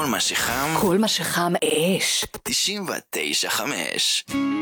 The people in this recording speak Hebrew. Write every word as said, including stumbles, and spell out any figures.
כל מה שחם, כל מה שחם אש. תשעים ותשע חמש.